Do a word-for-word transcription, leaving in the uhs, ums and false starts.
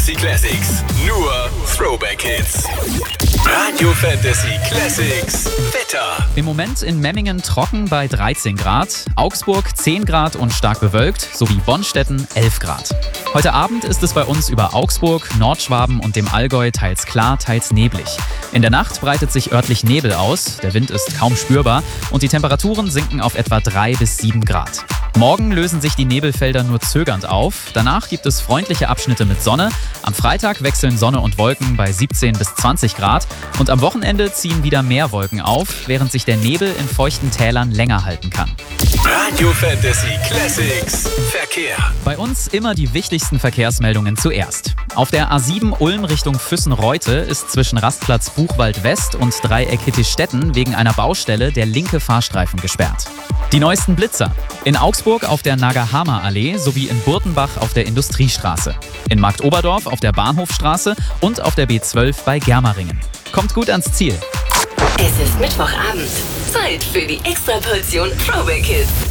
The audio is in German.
Fantasy Classics. Nur Throwback Hits. Radio Fantasy Classics. Wetter. Im Moment in Memmingen trocken bei dreizehn Grad, Augsburg zehn Grad und stark bewölkt, sowie Bonstetten elf Grad. Heute Abend ist es bei uns über Augsburg, Nordschwaben und dem Allgäu teils klar, teils neblig. In der Nacht breitet sich örtlich Nebel aus, der Wind ist kaum spürbar und die Temperaturen sinken auf etwa drei bis sieben Grad. Morgen lösen sich die Nebelfelder nur zögernd auf. Danach gibt es freundliche Abschnitte mit Sonne. Am Freitag wechseln Sonne und Wolken bei siebzehn bis zwanzig Grad. Und am Wochenende ziehen wieder mehr Wolken auf, während sich der Nebel in feuchten Tälern länger halten kann. Radio Fantasy Classics. Verkehr. Bei uns immer die wichtigsten Verkehrsmeldungen zuerst. Auf der A sieben Ulm Richtung Füssen-Reute ist zwischen Rastplatz Buchwald West und Dreieck Hittichstetten wegen einer Baustelle der linke Fahrstreifen gesperrt. Die neuesten Blitzer. In Augsburg auf der Nagahama-Allee sowie in Burtenbach auf der Industriestraße. In Marktoberdorf auf der Bahnhofstraße und auf der B zwölf bei Germeringen. Kommt gut ans Ziel. Es ist Mittwochabend. Zeit für die Extraportion Throwback Hits.